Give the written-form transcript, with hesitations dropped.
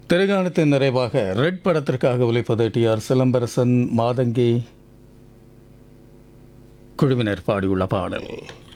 திரைகாணத்தின் நிறைவாக ரெட் படத்திற்காக ஒலிப்பது டி.ஆர். சிலம்பரசன் மாதங்கி குழுவினர் பாடியுள்ள பாடல்.